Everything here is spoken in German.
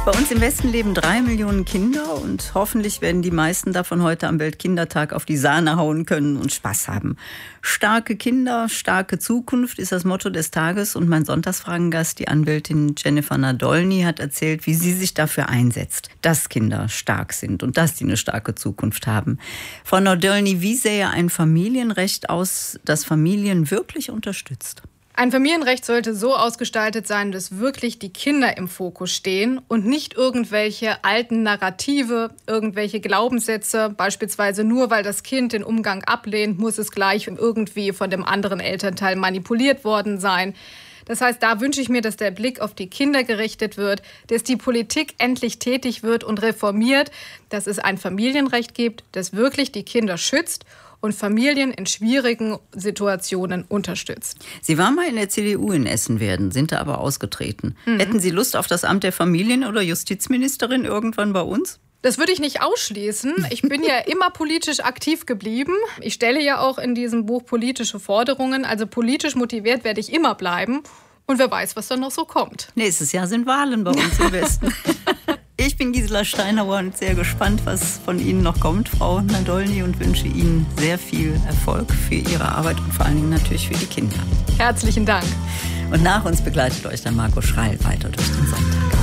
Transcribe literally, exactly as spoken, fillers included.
Bei uns im Westen leben drei Millionen Kinder und hoffentlich werden die meisten davon heute am Weltkindertag auf die Sahne hauen können und Spaß haben. Starke Kinder, starke Zukunft ist das Motto des Tages und mein Sonntagsfragengast, die Anwältin Jennifer Nadolny, hat erzählt, wie sie sich dafür einsetzt, dass Kinder stark sind und dass die eine starke Zukunft haben. Frau Nadolny, wie sähe ein Familienrecht aus, das Familien wirklich unterstützt? Ein Familienrecht sollte so ausgestaltet sein, dass wirklich die Kinder im Fokus stehen und nicht irgendwelche alten Narrative, irgendwelche Glaubenssätze, beispielsweise nur weil das Kind den Umgang ablehnt, muss es gleich irgendwie von dem anderen Elternteil manipuliert worden sein. Das heißt, da wünsche ich mir, dass der Blick auf die Kinder gerichtet wird, dass die Politik endlich tätig wird und reformiert, dass es ein Familienrecht gibt, das wirklich die Kinder schützt und Familien in schwierigen Situationen unterstützt. Sie waren mal in der C D U in Essen werden, sind da aber ausgetreten. Mhm. Hätten Sie Lust auf das Amt der Familien- oder Justizministerin irgendwann bei uns? Das würde ich nicht ausschließen. Ich bin ja immer politisch aktiv geblieben. Ich stelle ja auch in diesem Buch politische Forderungen. Also politisch motiviert werde ich immer bleiben. Und wer weiß, was dann noch so kommt. Nächstes Jahr sind Wahlen bei uns im Westen. Ich bin Gisela Steinhauer und sehr gespannt, was von Ihnen noch kommt, Frau Nadolny, und wünsche Ihnen sehr viel Erfolg für Ihre Arbeit und vor allen Dingen natürlich für die Kinder. Herzlichen Dank. Und nach uns begleitet euch dann Marco Schreil weiter durch den Sonntag.